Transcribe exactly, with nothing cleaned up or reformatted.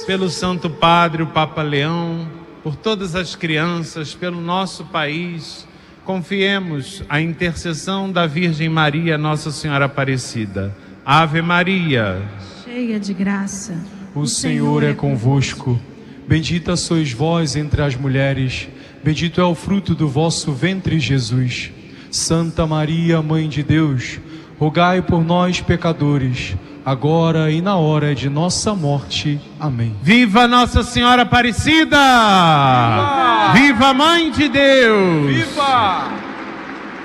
pelo Santo Padre, o Papa Leão, por todas as crianças, pelo nosso país. Confiemos a intercessão da Virgem Maria, Nossa Senhora Aparecida. Ave Maria, cheia de graça, o Senhor é convosco. Bendita sois vós entre as mulheres, bendito é o fruto do vosso ventre, Jesus. Santa Maria, Mãe de Deus, rogai por nós, pecadores, agora e na hora de nossa morte. Amém. Viva Nossa Senhora Aparecida! Viva, Viva a Mãe de Deus! Viva!